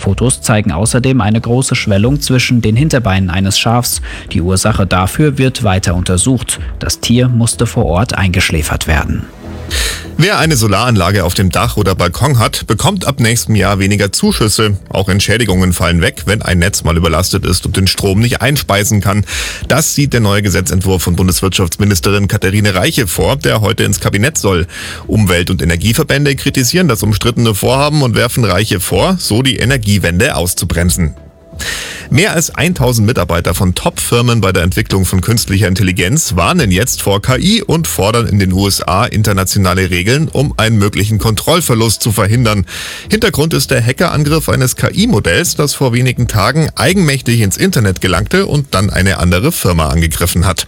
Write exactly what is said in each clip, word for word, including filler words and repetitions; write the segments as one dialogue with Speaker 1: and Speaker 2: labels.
Speaker 1: Fotos zeigen außerdem eine große Schwellung zwischen den Hinterbeinen eines Schafs. Die Ursache dafür wird weiter untersucht. Das Tier musste vor Ort eingeschläfert werden.
Speaker 2: Wer eine Solaranlage auf dem Dach oder Balkon hat, bekommt ab nächstem Jahr weniger Zuschüsse. Auch Entschädigungen fallen weg, wenn ein Netz mal überlastet ist und den Strom nicht einspeisen kann. Das sieht der neue Gesetzentwurf von Bundeswirtschaftsministerin Katharine Reiche vor, der heute ins Kabinett soll. Umwelt- und Energieverbände kritisieren das umstrittene Vorhaben und werfen Reiche vor, so die Energiewende auszubremsen. Mehr als tausend Mitarbeiter von Top-Firmen bei der Entwicklung von künstlicher Intelligenz warnen jetzt vor K I und fordern in den U S A internationale Regeln, um einen möglichen Kontrollverlust zu verhindern. Hintergrund ist der Hackerangriff eines K I-Modells, das vor wenigen Tagen eigenmächtig ins Internet gelangte und dann eine andere Firma angegriffen hat.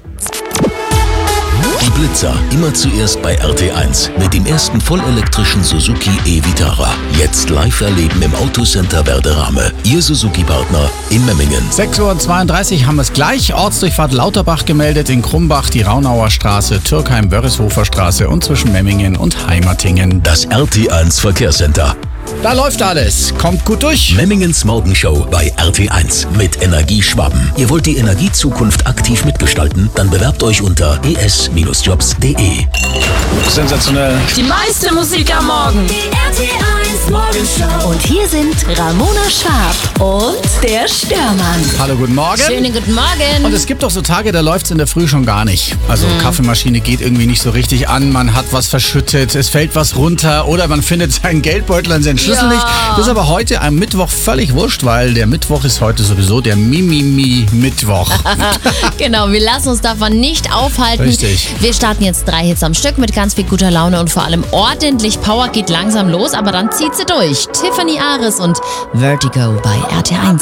Speaker 3: Die Blitzer, immer zuerst bei R T eins mit dem ersten vollelektrischen Suzuki e-Vitara. Jetzt live erleben im Autocenter Werderame. Ihr Suzuki-Partner in Memmingen.
Speaker 4: sechs Uhr zweiunddreißig haben wir es gleich. Ortsdurchfahrt Lauterbach gemeldet in Krumbach, die Raunauer Straße, Türkheim-Wörishofer Straße und zwischen Memmingen und Heimatingen.
Speaker 3: Das R T eins Verkehrscenter.
Speaker 4: Da läuft alles. Kommt gut durch.
Speaker 3: Memmingens Morgenshow bei R T eins mit Energieschwaben. Ihr wollt die Energiezukunft aktiv mitgestalten? Dann bewerbt euch unter e s jobs punkt d e.
Speaker 4: Sensationell.
Speaker 5: Die meiste Musik am Morgen. Die R T eins Morgenshow.
Speaker 6: Und hier sind Ramona Schwab und der Störmann.
Speaker 4: Hallo, guten Morgen.
Speaker 5: Schönen guten Morgen.
Speaker 4: Und es gibt doch so Tage, da läuft es in der Früh schon gar nicht. Also mhm. Kaffeemaschine geht irgendwie nicht so richtig an, man hat was verschüttet, es fällt was runter oder man findet seinen Geldbeutel an seinen Schlüssel
Speaker 5: Ja.
Speaker 4: nicht. Das ist aber heute am Mittwoch völlig wurscht, weil der Mittwoch ist heute sowieso der Mimimi-Mittwoch.
Speaker 5: Genau, wir lassen uns davon nicht aufhalten.
Speaker 4: Richtig.
Speaker 5: Wir starten jetzt drei Hits am Stück mit ganz viel guter Laune und vor allem ordentlich Power. Geht langsam los, aber dann zieht sie durch. Tiffany Ares und Vertigo bei R T eins.